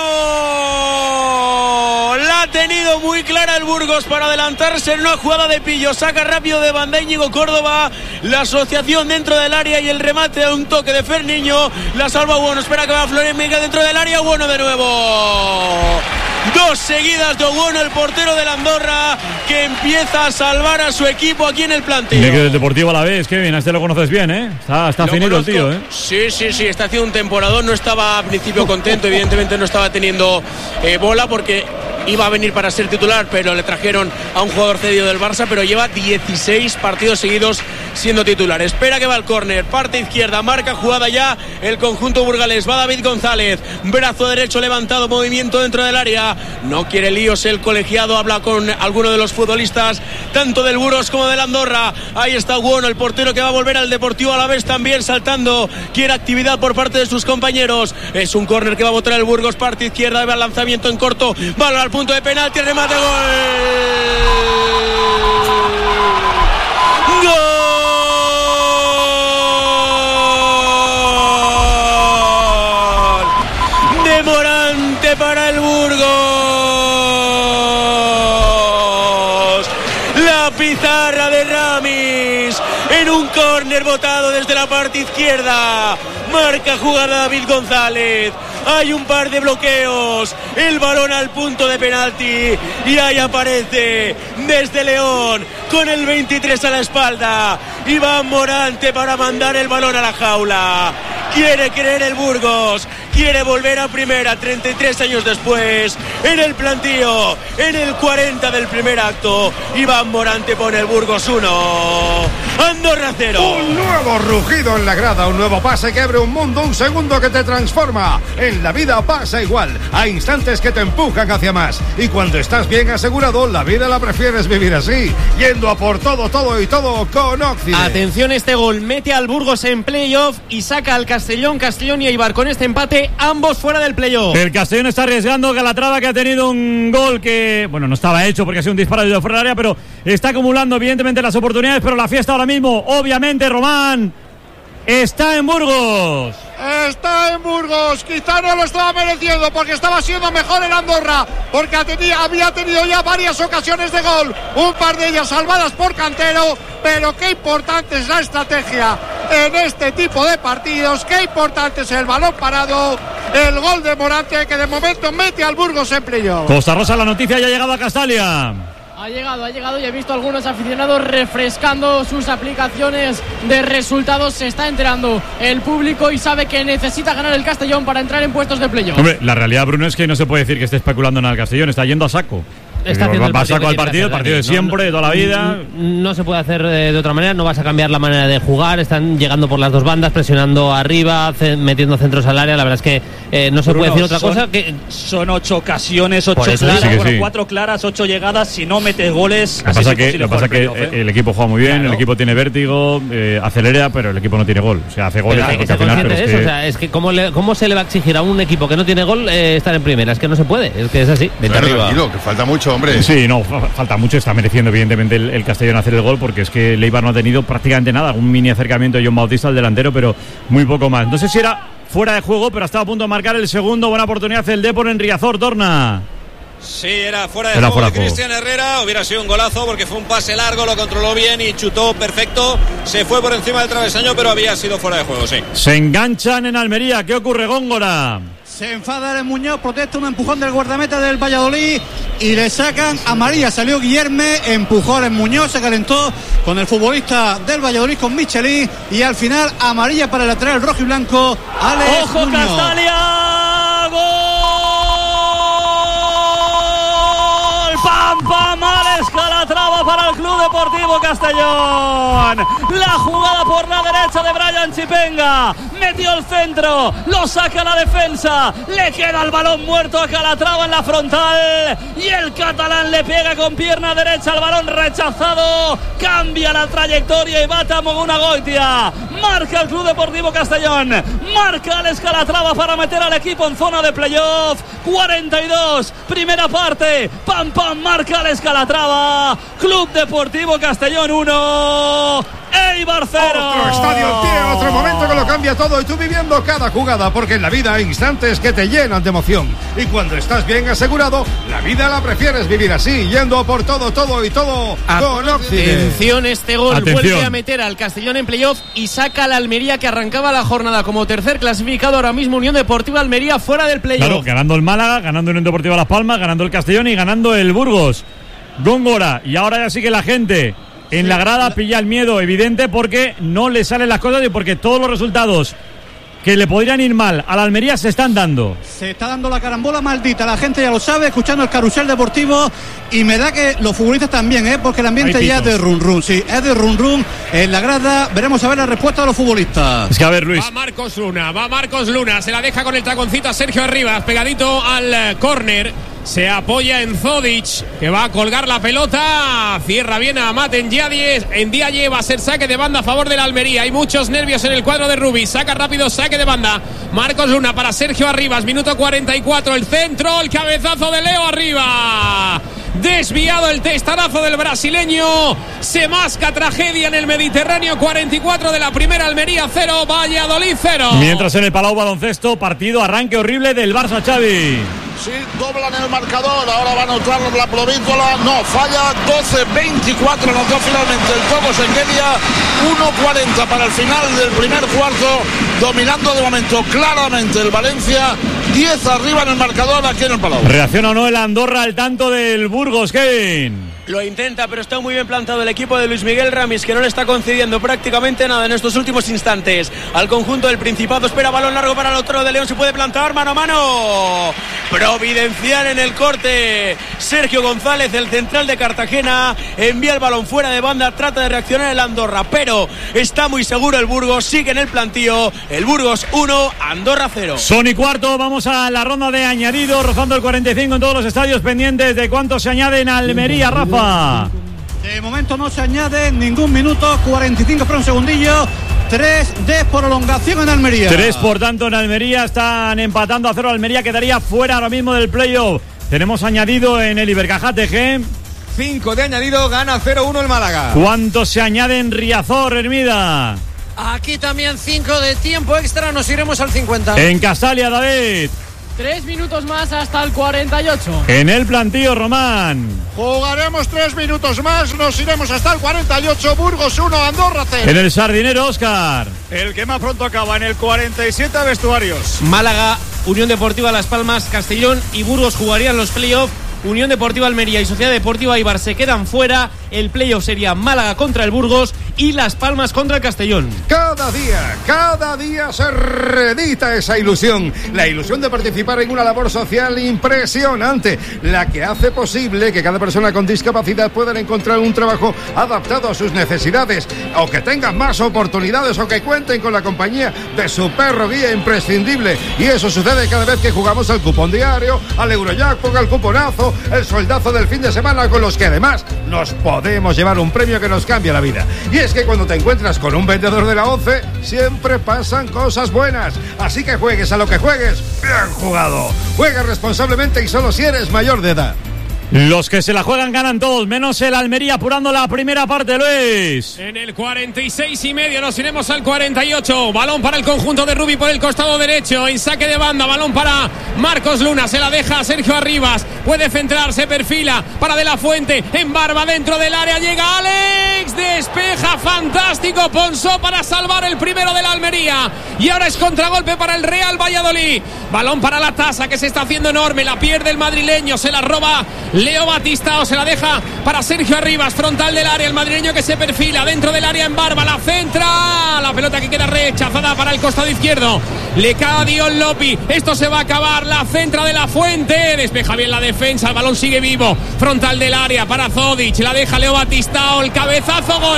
[SPEAKER 6] Buono. La ha tenido muy clara el Burgos para adelantarse en una jugada de pillo. Saca rápido de banda Íñigo Córdoba. La asociación dentro del área y el remate a un toque de Ferniño. La salva Buono. Espera que va Florian Miguel dentro del área. Buono de nuevo. Dos seguidas de Buono, el portero de la Andorra, que empieza a salvar a su equipo aquí en el planteo.
[SPEAKER 2] Del Deportivo Alavés, Kevin, a este lo conoces bien, ¿eh? Está finito el tío, ¿eh?
[SPEAKER 6] Sí, está haciendo un temporadón. No estaba al principio contento, evidentemente no estaba teniendo bola porque iba a venir para ser titular, pero le trajeron a un jugador cedido del Barça, pero lleva 16 partidos seguidos siendo titular. Espera que va al córner, parte izquierda, marca jugada ya el conjunto burgalés. Va David González, brazo derecho levantado, movimiento dentro del área. No quiere líos el colegiado, habla con alguno de los futbolistas, tanto del Burgos como del Andorra. Ahí está Buono, el portero que va a volver al Deportivo Alavés también saltando. Quiere actividad por parte de sus compañeros. Es un córner que va a botar el Burgos, parte izquierda, va el lanzamiento en corto, va al punto de penalti, remate, gol. De Morante para el Burgos. La pizarra de Ramis en un córner botado desde la parte izquierda. Marca jugada David González. Hay un par de bloqueos, el balón al punto de penalti y ahí aparece desde León con el 23 a la espalda Iván Morante para mandar el balón a la jaula. Quiere creer el Burgos quiere volver a primera 33 años después. En el plantío, en el 40 del primer acto, Iván Morante pone el Burgos 1, Andorra 0.
[SPEAKER 9] Un nuevo rugido en la grada, un nuevo pase que abre un mundo, un segundo que te transforma. En la vida pasa igual, hay instantes que te empujan hacia más. Y cuando estás bien asegurado, la vida la prefieres vivir así, yendo a por todo, todo y todo con Occident.
[SPEAKER 12] Atención, este gol mete al Burgos en playoff y saca al Castellón y Eibar con este empate, ambos fuera del playoff.
[SPEAKER 2] El Castellón está arriesgando. Calatrava, que ha tenido un gol que, bueno, no estaba hecho porque ha sido un disparo de fuera del área, pero está acumulando evidentemente las oportunidades. Pero la fiesta ahora mismo, obviamente, Román, está en Burgos.
[SPEAKER 7] Está en Burgos, quizá no lo estaba mereciendo porque estaba siendo mejor en Andorra, porque había tenido ya varias ocasiones de gol, un par de ellas salvadas por Cantero, pero qué importante es la estrategia en este tipo de partidos, qué importante es el balón parado, el gol de Morante que de momento mete al Burgos en playoff.
[SPEAKER 2] Costa Rosa, la noticia ya ha llegado a Castalia.
[SPEAKER 15] Ha llegado y he visto a algunos aficionados refrescando sus aplicaciones de resultados. Se está enterando el público y sabe que necesita ganar el Castellón para entrar en puestos de playoff.
[SPEAKER 2] Hombre, la realidad, Bruno, es que no se puede decir que esté especulando en el Castellón, está yendo a saco. Va a saco al partido, el partido de siempre, de toda la vida.
[SPEAKER 14] No se puede hacer de otra manera, no vas a cambiar la manera de jugar. Están llegando por las dos bandas, presionando arriba, metiendo centros al área. La verdad es que no se puede decir otra cosa. Que
[SPEAKER 11] son 8 ocasiones, 8 claras, sí, sí. 4 claras, 8 llegadas. Si no metes goles,
[SPEAKER 2] lo que pasa que el equipo juega muy bien, claro. El equipo tiene vértigo, acelera, pero el equipo no tiene gol. O sea, hace goles.
[SPEAKER 14] Hay que ser consciente de eso. O sea, es que ¿cómo se le va a exigir a un equipo que no tiene gol estar en primera? Es que no se puede, es que es así.
[SPEAKER 17] Vente arriba. Tranquilo, que falta mucho, hombre.
[SPEAKER 2] Sí, no, falta mucho. Está mereciendo evidentemente el Castellón hacer el gol, porque es que el Eibar no ha tenido prácticamente nada. Un mini acercamiento de John Bautista al delantero, pero muy poco más. No sé si era fuera de juego, pero ha estado a punto de marcar el segundo. Buena oportunidad el Depor en Riazor, Torna.
[SPEAKER 18] Sí, era fuera de juego de Cristian Herrera. Hubiera sido un golazo porque fue un pase largo, lo controló bien y chutó perfecto. Se fue por encima del travesaño, pero había sido fuera de juego, sí.
[SPEAKER 2] Se enganchan en Almería. ¿Qué ocurre, Góngora?
[SPEAKER 13] Se enfada el Muñoz, protesta un empujón del guardameta del Valladolid y le sacan amarilla. Salió Guillerme, empujó al Muñoz, se calentó con el futbolista del Valladolid, con Michelin, y al final amarilla para el lateral rojo y blanco, Alex
[SPEAKER 11] ¡Ojo,
[SPEAKER 13] Muñoz!
[SPEAKER 11] Castalia! ¡Gol! ¡Pam, pam! Alex Calatrava para el Club Deportivo Castellón. La jugada por la derecha de Brian Chipenga. Metió el centro, lo saca la defensa, le queda el balón muerto a Calatrava en la frontal y el catalán le pega con pierna derecha al balón rechazado, cambia la trayectoria y bate a Mogunagoitia. Marca el Club Deportivo Castellón, marca Alex Calatrava para meter al equipo en zona de playoff. 42, primera parte, pam pam, marca Alex Calatrava. Club Deportivo Castellón 1, Eibar 0.
[SPEAKER 9] Otro estadio en pie, otro momento que lo cambia todo, y tú viviendo cada jugada, porque en la vida hay instantes que te llenan de emoción, y cuando estás bien asegurado, la vida la prefieres vivir así, yendo por todo, todo y todo con Occident.
[SPEAKER 12] Atención, este gol vuelve a meter al Castellón en playoff y saca a la Almería, que arrancaba la jornada como tercer clasificado. Ahora mismo Unión Deportiva Almería fuera del playoff.
[SPEAKER 2] Claro, ganando el Málaga, ganando Unión Deportiva Las Palmas, ganando el Castellón y ganando el Burgos. Góngora, y ahora ya sí que la gente en la grada pilla el miedo evidente, porque no le salen las cosas y porque todos los resultados que le podrían ir mal a la Almería se están dando.
[SPEAKER 13] Se está dando la carambola maldita, la gente ya lo sabe, escuchando el carrusel deportivo, y me da que los futbolistas también, porque el ambiente ya es de run run, sí, es de run run en la grada. Veremos a ver la respuesta de los futbolistas.
[SPEAKER 2] Es que a ver, Luis.
[SPEAKER 5] Va Marcos Luna, se la deja con el taconcito a Sergio Arribas, pegadito al córner. Se apoya en Zodic, que va a colgar la pelota. Cierra bien a Amat en Ndiaye. Va a ser saque de banda a favor de la Almería. Hay muchos nervios en el cuadro de Rubí. Saca rápido, saque de banda. Marcos Luna para Sergio Arribas. Minuto 44. El centro, el cabezazo de Leo Arriba. Desviado el testarazo del brasileño. Se masca tragedia en el Mediterráneo. 44 de la primera, Almería 0, Valladolid 0.
[SPEAKER 2] Mientras en el Palau Baloncesto, partido, arranque horrible del Barça, Xavi.
[SPEAKER 1] Sí, doblan el marcador, ahora va a anotar la Provítola, no, falla, 12-24, anotó finalmente el Tocos en Kenia, 1:40 para el final del primer cuarto, dominando de momento claramente el Valencia, 10 arriba en el marcador aquí en el Palau.
[SPEAKER 2] ¿Reacciona o no el Andorra al tanto del Burgos, Kevin?
[SPEAKER 6] Lo intenta, pero está muy bien plantado el equipo de Luis Miguel Ramis, que no le está concediendo prácticamente nada en estos últimos instantes al conjunto del Principado. Espera balón largo para el otro de León, se puede plantar mano a mano. Providencial en el corte. Sergio González, el central de Cartagena, envía el balón fuera de banda, trata de reaccionar el Andorra, pero está muy seguro el Burgos, sigue en el plantío. El Burgos 1, Andorra 0.
[SPEAKER 2] Son y cuarto, vamos a la ronda de añadido, rozando el 45 en todos los estadios, pendientes de cuánto se añade en Almería, Rafa.
[SPEAKER 13] De momento no se añade ningún minuto, 45 para un segundillo. 3 de prolongación en Almería.
[SPEAKER 2] 3 por tanto en Almería, están empatando a 0. Almería quedaría fuera ahora mismo del playoff. Tenemos añadido en el Ibercaja TG.
[SPEAKER 4] 5 de añadido, gana 0-1 el Málaga.
[SPEAKER 2] ¿Cuánto se añade en Riazor, Hermida?
[SPEAKER 10] Aquí también 5 de tiempo extra, nos iremos al 50.
[SPEAKER 2] En Castalia, David.
[SPEAKER 15] 3 minutos más hasta el 48.
[SPEAKER 2] En el plantío, Román.
[SPEAKER 7] Jugaremos 3 minutos más, nos iremos hasta el 48. Burgos 1, Andorra 0.
[SPEAKER 2] En el Sardinero, Óscar.
[SPEAKER 8] El que más pronto acaba en el 47 vestuarios.
[SPEAKER 12] Málaga, Unión Deportiva Las Palmas, Castellón y Burgos jugarían los playoffs. Unión Deportiva Almería y Sociedad Deportiva Eibar se quedan fuera. El playoff sería Málaga contra el Burgos y Las Palmas contra el Castellón.
[SPEAKER 9] Cada día se reedita esa ilusión. La ilusión de participar en una labor social impresionante, la que hace posible que cada persona con discapacidad pueda encontrar un trabajo adaptado a sus necesidades, o que tengan más oportunidades, o que cuenten con la compañía de su perro guía imprescindible. Y eso sucede cada vez que jugamos al cupón diario, al Eurojackpot, al cuponazo, el sueldazo del fin de semana, con los que además nos podemos llevar un premio que nos cambia la vida. Y es que cuando te encuentras con un vendedor de la 11, siempre pasan cosas buenas. Así que juegues a lo que juegues, bien jugado. Juega responsablemente y solo si eres mayor de edad.
[SPEAKER 2] Los que se la juegan ganan todos, menos el Almería, apurando la primera parte, Luis.
[SPEAKER 5] En el 46,5 nos iremos al 48. Balón para el conjunto de Rubi por el costado derecho. En saque de banda, balón para Marcos Luna. Se la deja Sergio Arribas. Puede centrar, se perfila para De la Fuente. En barba dentro del área. Llega Alex. Despeja, fantástico. Ponsó para salvar el primero de la Almería. Y ahora es contragolpe para el Real Valladolid. Balón para la Tasa, que se está haciendo enorme. La pierde el madrileño. Se la roba Leo Batistao, se la deja para Sergio Arribas, frontal del área, el madrileño que se perfila dentro del área en barba, la centra, la pelota que queda rechazada para el costado izquierdo, le cae a Dion Lopi, esto se va a acabar, la centra de La Fuente, despeja bien la defensa, el balón sigue vivo, frontal del área para Zodic, la deja Leo Batistao, el cabezazo, gol,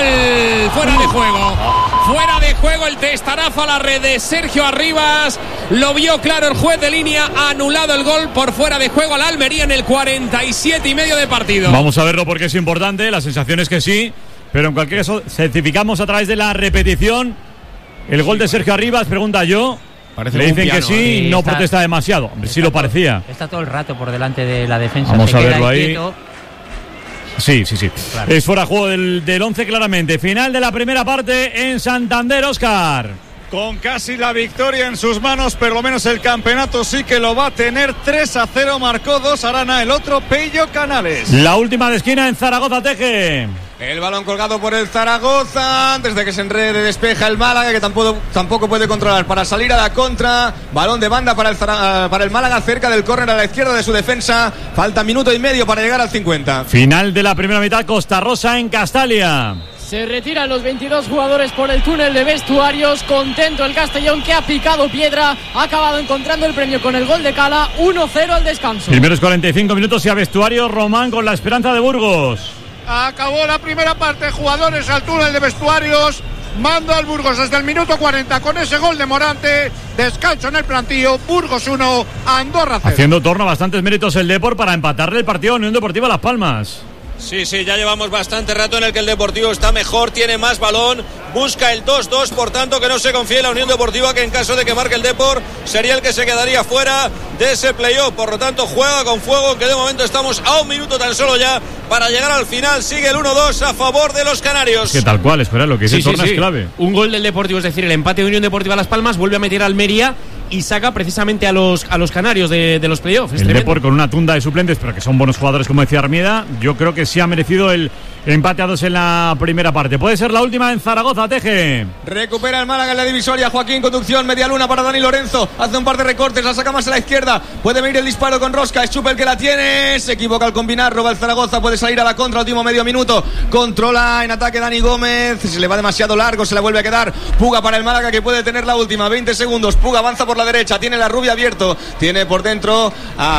[SPEAKER 5] fuera de juego el testarazo a la red de Sergio Arribas, lo vio claro el juez de línea, ha anulado el gol por fuera de juego a la Almería en el 47 y medio de partido.
[SPEAKER 2] Vamos a verlo porque es importante, la sensación es que sí, pero en cualquier caso certificamos a través de la repetición el gol de Sergio Arribas. Pregunta yo, le dicen que sí, no protesta demasiado. Hombre, sí lo parecía.
[SPEAKER 19] Está todo el rato por delante de la defensa.
[SPEAKER 2] Vamos a verlo ahí. Sí. Claro. Es fuera de juego del 11 claramente. Final de la primera parte en Santander, Óscar.
[SPEAKER 8] Con casi la victoria en sus manos, pero lo menos el campeonato sí que lo va a tener. 3-0, marcó 2 Arana, el otro Pello Canales.
[SPEAKER 2] La última de esquina en Zaragoza, Teje.
[SPEAKER 4] El balón colgado por el Zaragoza, antes de que se enrede despeja el Málaga, que tampoco puede controlar para salir a la contra. Balón de banda para el Málaga, cerca del córner a la izquierda de su defensa. Falta minuto y medio para llegar al 50.
[SPEAKER 2] Final de la primera mitad, Costa Rosa en Castalia.
[SPEAKER 15] Se retiran los 22 jugadores por el túnel de vestuarios. Contento el Castellón, que ha picado piedra. Ha acabado encontrando el premio con el gol de Cala. 1-0 al descanso.
[SPEAKER 2] Primeros 45 minutos y a vestuario, Román con la esperanza de Burgos.
[SPEAKER 7] Acabó la primera parte, jugadores al túnel de vestuarios. Mando al Burgos desde el minuto 40 con ese gol de Morante. Descanso en el plantío. Burgos 1, Andorra 0.
[SPEAKER 2] Haciendo torno a bastantes méritos el Depor para empatarle el partido a Unión Deportiva Las Palmas.
[SPEAKER 18] Sí, ya llevamos bastante rato en el que el Deportivo está mejor, tiene más balón, busca el 2-2, por tanto que no se confíe en la Unión Deportiva, que en caso de que marque el Depor sería el que se quedaría fuera de ese playoff. Por lo tanto juega con fuego, que de momento estamos a un minuto tan solo ya para llegar al final. Sigue el 1-2 a favor de los canarios.
[SPEAKER 2] Que tal cual, espera, lo que dice Torna es clave.
[SPEAKER 12] Un gol del Deportivo, es decir, el empate de Unión Deportiva Las Palmas vuelve a meter a Almería
[SPEAKER 5] y saca precisamente a los canarios de los playoffs.
[SPEAKER 2] El Depor con una tunda de suplentes, pero que son buenos jugadores, como decía Armieda. Yo creo que sí ha merecido el empate a 2 en la primera parte. Puede ser la última en Zaragoza, Teje.
[SPEAKER 4] Recupera el Málaga en la divisoria. Joaquín, conducción, media luna para Dani Lorenzo. Hace un par de recortes, la saca más a la izquierda. Puede venir el disparo con Rosca. Es Chupe el que la tiene. Se equivoca al combinar. Roba el Zaragoza. Puede salir a la contra. Último medio minuto. Controla en ataque Dani Gómez. Se le va demasiado largo. Se la vuelve a quedar. Puga para el Málaga que puede tener la última. 20 segundos. Puga avanza por la derecha. Tiene la rubia abierto. Tiene por dentro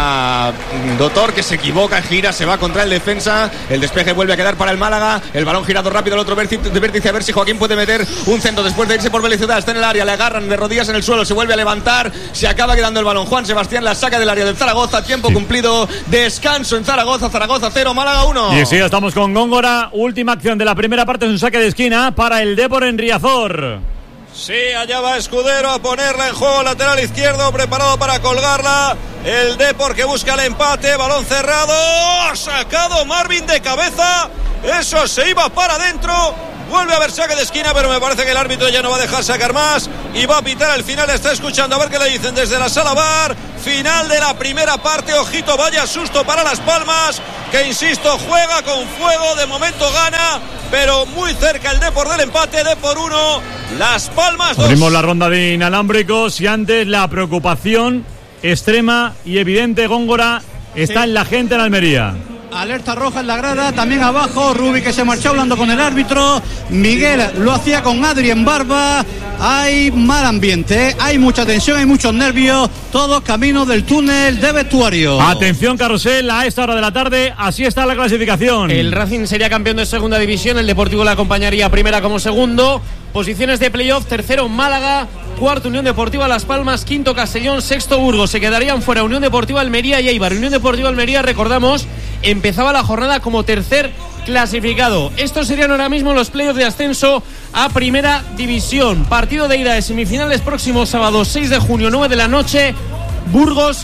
[SPEAKER 4] a Dotor que se equivoca. Gira. Se va contra el defensa. El despeje vuelve a quedar para el Málaga. El balón girado rápido al otro vértice. A ver si Joaquín puede meter un centro después de irse por velocidad. Está en el área. Le agarran de rodillas en el suelo. Se vuelve a levantar. Se acaba quedando el balón. Juan Sebastián la saca del área del Zaragoza. Tiempo cumplido. Descanso en Zaragoza. Zaragoza 0, Málaga 1.
[SPEAKER 2] Y sí, estamos con Góngora. Última acción de la primera parte. Es un saque de esquina para el Depor en Riazor.
[SPEAKER 18] Sí, allá va Escudero a ponerla en juego, lateral izquierdo, preparado para colgarla. El Depor que busca el empate, balón cerrado. Ha sacado Marvin de cabeza. Eso se iba para adentro. Vuelve a haber saque de esquina, pero me parece que el árbitro ya no va a dejar sacar más y va a pitar el final. Está escuchando a ver qué le dicen desde la sala VAR. Final de la primera parte. Ojito, vaya susto para Las Palmas, que insisto, juega con fuego. De momento gana, pero muy cerca el Depor del empate. Depor 1, Las Palmas 2.
[SPEAKER 2] Abrimos la ronda de inalámbricos y antes la preocupación extrema y evidente, Góngora, está en la gente en Almería.
[SPEAKER 13] Alerta roja en la grada, también abajo Rubi que se marchó hablando con el árbitro. Miguel lo hacía con Adri en barba. Hay mal ambiente, hay mucha tensión, hay muchos nervios. Todos camino del túnel de vestuario.
[SPEAKER 2] Atención, carrusel, a esta hora de la tarde. Así está la clasificación.
[SPEAKER 5] El Racing sería campeón de segunda división. El Deportivo le acompañaría primera como segundo. Posiciones de playoff: tercero Málaga, cuarto Unión Deportiva Las Palmas, quinto Castellón, sexto Burgos. Se quedarían fuera Unión Deportiva Almería y Eibar. Unión Deportiva Almería, recordamos, empezaba la jornada como tercer clasificado. Estos serían ahora mismo los playoffs de ascenso a primera división. Partido de ida de semifinales próximo sábado 6 de junio, 9 de la noche. Burgos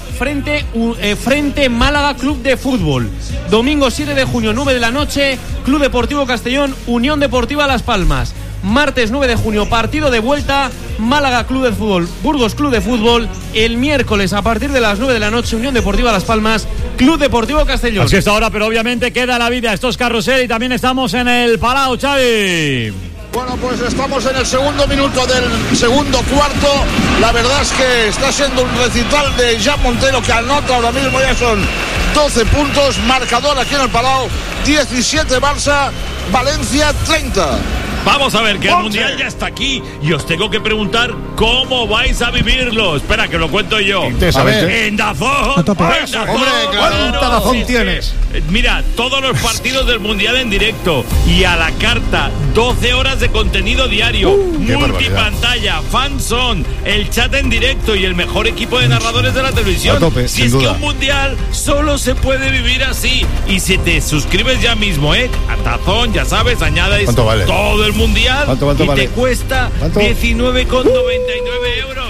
[SPEAKER 5] frente Málaga Club de Fútbol. Domingo 7 de junio, 9 de la noche, Club Deportivo Castellón, Unión Deportiva Las Palmas. Martes 9 de junio, partido de vuelta, Málaga Club de Fútbol, Burgos Club de Fútbol. El miércoles a partir de las 9 de la noche, Unión Deportiva Las Palmas, Club Deportivo Castellón.
[SPEAKER 2] Así es ahora, pero obviamente queda la vida. Esto es carrusel y también estamos en el Palau, Xavi.
[SPEAKER 1] Bueno, pues estamos en el segundo minuto del segundo cuarto. La verdad es que está siendo un recital de Jan Montero, que anota ahora mismo, ya son 12 puntos. Marcador aquí en el Palau: 17 Barça, Valencia 30.
[SPEAKER 3] Vamos a ver, que el Mundial ya está aquí y os tengo que preguntar cómo vais a vivirlo. Espera, que lo cuento yo. En Dazón.
[SPEAKER 9] Hombre, ¿cuánta Dazón tienes?
[SPEAKER 3] Mira, todos los partidos del Mundial en directo y a la carta, 12 horas de contenido diario, multipantalla, fanzone, el chat en directo y el mejor equipo de narradores de la televisión. Si es que un Mundial solo se puede vivir así. Y si te suscribes ya mismo, a Dazón, ya sabes, añades todo el Mundial y te cuesta 19,99 euros.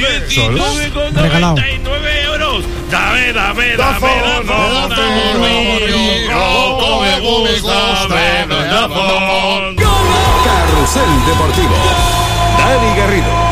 [SPEAKER 3] 19,99 euros. Dame.
[SPEAKER 20] Carrusel Deportivo. Dani Garrido.